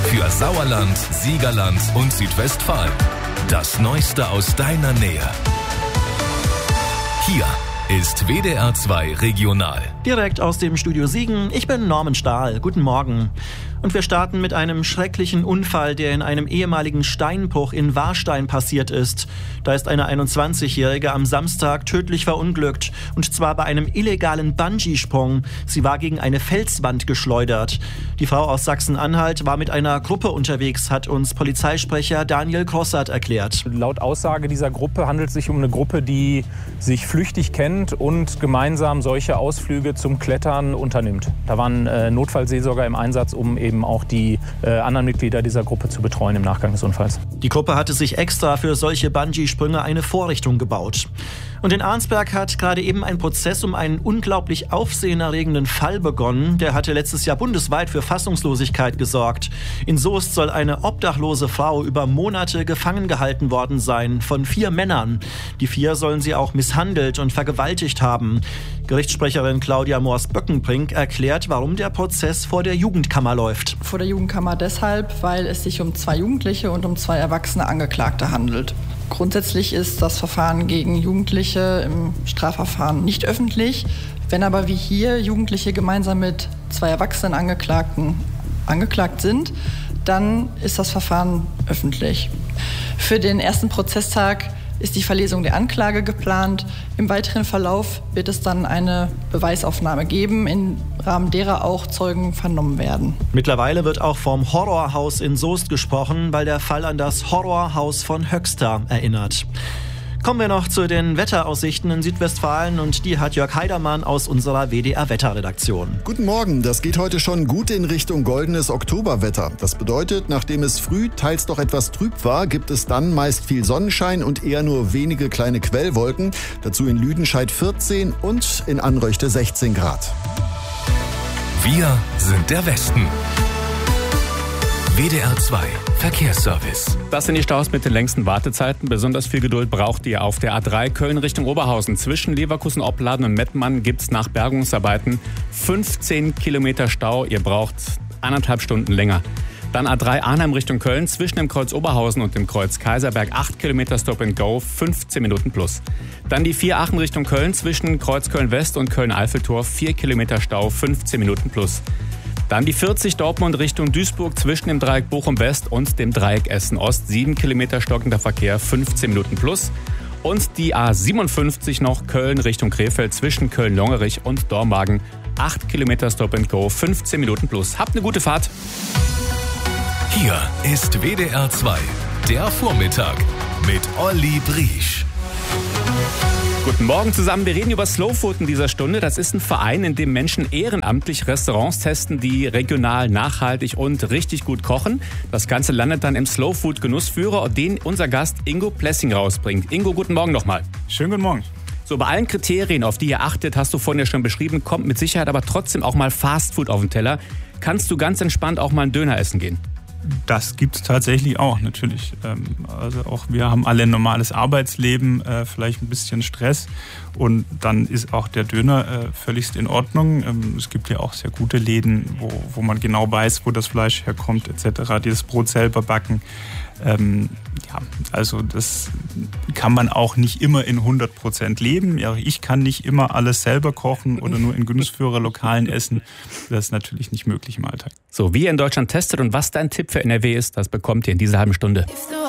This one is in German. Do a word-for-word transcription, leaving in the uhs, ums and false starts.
für Sauerland, Siegerland und Südwestfalen. Das Neueste aus deiner Nähe. Hier ist W D R zwei Regional. Direkt aus dem Studio Siegen, ich bin Norman Stahl. Guten Morgen. Und wir starten mit einem schrecklichen Unfall, der in einem ehemaligen Steinbruch in Warstein passiert ist. Da ist eine einundzwanzigjährige am Samstag tödlich verunglückt. Und zwar bei einem illegalen Bungee-Sprung. Sie war gegen eine Felswand geschleudert. Die Frau aus Sachsen-Anhalt war mit einer Gruppe unterwegs, hat uns Polizeisprecher Daniel Grossart erklärt. Laut Aussage dieser Gruppe handelt es sich um eine Gruppe, die sich flüchtig kennt und gemeinsam solche Ausflüge zum Klettern unternimmt. Da waren äh, Notfallseelsorger im Einsatz, um eben eben auch die äh, anderen Mitglieder dieser Gruppe zu betreuen im Nachgang des Unfalls. Die Gruppe hatte sich extra für solche Bungee-Sprünge eine Vorrichtung gebaut. Und in Arnsberg hat gerade eben ein Prozess um einen unglaublich aufsehenerregenden Fall begonnen. Der hatte letztes Jahr bundesweit für Fassungslosigkeit gesorgt. In Soest soll eine obdachlose Frau über Monate gefangen gehalten worden sein von vier Männern. Die vier sollen sie auch misshandelt und vergewaltigt haben. Gerichtssprecherin Claudia Moors-Böckenbrink erklärt, warum der Prozess vor der Jugendkammer läuft. Vor der Jugendkammer deshalb, weil es sich um zwei Jugendliche und um zwei erwachsene Angeklagte handelt. Grundsätzlich ist das Verfahren gegen Jugendliche im Strafverfahren nicht öffentlich. Wenn aber wie hier Jugendliche gemeinsam mit zwei erwachsenen Angeklagten angeklagt sind, dann ist das Verfahren öffentlich. Für den ersten Prozesstag ist die Verlesung der Anklage geplant. Im weiteren Verlauf wird es dann eine Beweisaufnahme geben, im Rahmen derer auch Zeugen vernommen werden. Mittlerweile wird auch vom Horrorhaus in Soest gesprochen, weil der Fall an das Horrorhaus von Höxter erinnert. Kommen wir noch zu den Wetteraussichten in Südwestfalen und die hat Jörg Heidermann aus unserer W D R-Wetterredaktion. Guten Morgen, das geht heute schon gut in Richtung goldenes Oktoberwetter. Das bedeutet, nachdem es früh teils doch etwas trüb war, gibt es dann meist viel Sonnenschein und eher nur wenige kleine Quellwolken. Dazu in Lüdenscheid vierzehn und in Anröchte sechzehn Grad. Wir sind der Westen. W D R zwei Verkehrsservice. Das sind die Staus mit den längsten Wartezeiten. Besonders viel Geduld braucht ihr auf der A drei Köln Richtung Oberhausen. Zwischen Leverkusen-Opladen und Mettmann gibt es nach Bergungsarbeiten fünfzehn Kilometer Stau. Ihr braucht anderthalb Stunden länger. Dann A drei Arnhem Richtung Köln, zwischen dem Kreuz Oberhausen und dem Kreuz Kaiserberg acht Kilometer Stop and Go, fünfzehn Minuten plus. Dann die vier Aachen Richtung Köln, zwischen Kreuz Köln West und Köln Eiffeltor, vier Kilometer Stau, fünfzehn Minuten plus. Dann die vierzig Dortmund Richtung Duisburg, zwischen dem Dreieck Bochum West und dem Dreieck Essen Ost, sieben Kilometer stockender Verkehr, fünfzehn Minuten plus. Und die A siebenundfünfzig noch Köln Richtung Krefeld, zwischen Köln-Longerich und Dormagen, acht Kilometer Stop and Go, fünfzehn Minuten plus. Habt eine gute Fahrt. Hier ist W D R zwei, der Vormittag mit Olli Briesch. Guten Morgen zusammen. Wir reden über Slow Food in dieser Stunde. Das ist ein Verein, in dem Menschen ehrenamtlich Restaurants testen, die regional, nachhaltig und richtig gut kochen. Das Ganze landet dann im Slow Food Genussführer, den unser Gast Ingo Plessing rausbringt. Ingo, guten Morgen nochmal. Schönen guten Morgen. So, bei allen Kriterien, auf die ihr achtet, hast du vorhin ja schon beschrieben, kommt mit Sicherheit aber trotzdem auch mal Fast Food auf den Teller. Kannst du ganz entspannt auch mal einen Döner essen gehen? Das gibt es tatsächlich auch, natürlich. Also auch wir haben alle ein normales Arbeitsleben, vielleicht ein bisschen Stress und dann ist auch der Döner völligst in Ordnung. Es gibt ja auch sehr gute Läden, wo, wo man genau weiß, wo das Fleisch herkommt et cetera, die das Brot selber backen. Ähm, ja, also das kann man auch nicht immer in hundert Prozent leben. Ja, ich kann nicht immer alles selber kochen oder nur in Genussführerlokalen essen. Das ist natürlich nicht möglich im Alltag. So, wie ihr in Deutschland testet und was dein Tipp für N R W ist, das bekommt ihr in dieser halben Stunde.